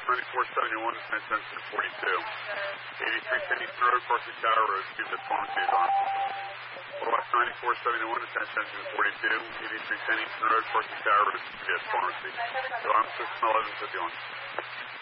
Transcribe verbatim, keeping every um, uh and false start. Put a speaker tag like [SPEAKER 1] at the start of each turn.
[SPEAKER 1] ninety-four seventy-one, attention to forty-two. eighty-three ten Eastern Road, Parsley Tower Road, see if the pharmacy is on. West ninety-four seventy-one, attention to forty-two. eighty-three ten Eastern Road, Parsley Tower Road, C V S Pharmacy. So I'm system eleven fifty-one.